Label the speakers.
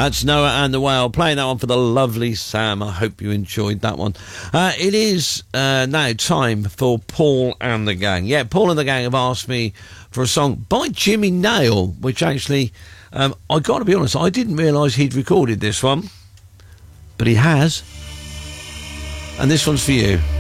Speaker 1: That's Noah and the Whale, playing that one for the lovely Sam. I hope you enjoyed that one. It is now time for Paul and the Gang. Yeah, Paul and the Gang have asked me for a song by Jimmy Nail, which actually, I got to be honest, I didn't realise he'd recorded this one, but he has. And this one's for you.